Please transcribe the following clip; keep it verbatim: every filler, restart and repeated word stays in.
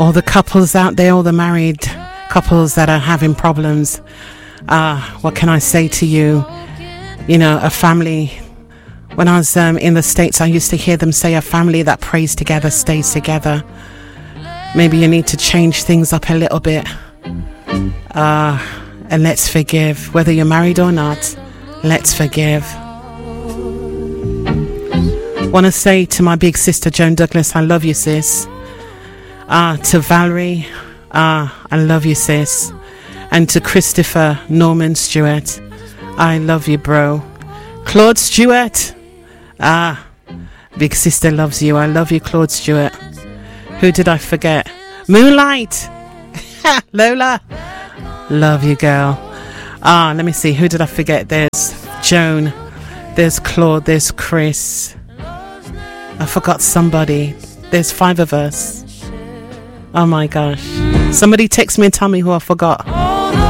all the couples out there, all the married couples that are having problems. Uh, what can I say to you? You know, a family. When I was um, in the States, I used to hear them say a family that prays together stays together. Maybe you need to change things up a little bit. Uh, and let's forgive. Whether you're married or not, let's forgive. Want to say to my big sister Joan Douglas, I love you, sis. Uh, to Valerie, uh, I love you, sis. And to Christopher Norman Stewart, I love you, bro. Claude Stewart, ah, big sister loves you. I love you, Claude Stewart. Who did I forget? Moonlight, Lola, love you, girl. Ah, let me see, who did I forget? There's Joan, there's Claude, there's Chris. I forgot somebody. There's five of us. Oh my gosh. Somebody text me and tell me who I forgot.